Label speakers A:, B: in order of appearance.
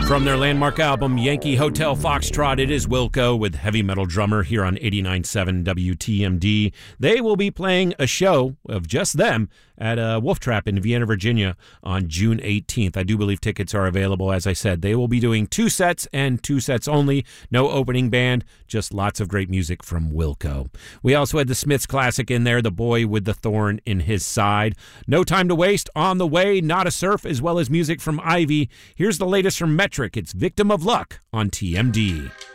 A: From their landmark album, Yankee Hotel Foxtrot, it is Wilco with heavy metal drummer here on 89.7 WTMD. They will be playing a show of just them at Wolf Trap in Vienna, Virginia on June 18th. I do believe tickets are available. As I said, they will be doing 2 sets and 2 sets only. No opening band, just lots of great music from Wilco. We also had the Smiths classic in there, The Boy with the Thorn in His Side. No Time to Waste on the way, Not a Surf, as well as music from Ivy. Here's the latest from Metric. It's Victim of Luck on TMD.